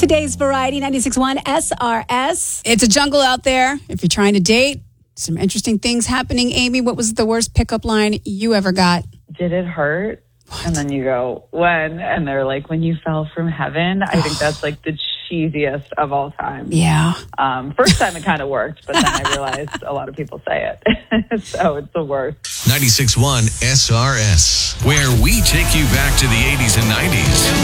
today's Variety 96.1 SRS. It's a jungle out there. If you're trying to date, some interesting things happening. Amy, what was the worst pickup line you ever got? Did it hurt? What? And then you go, when? And they're like, when you fell from heaven. I think that's like the cheesiest of all time. Yeah. First time it kind of worked, but then I realized a lot of people say it. So it's the worst. 96.1 SRS, where we take you back to the 80s and 90s.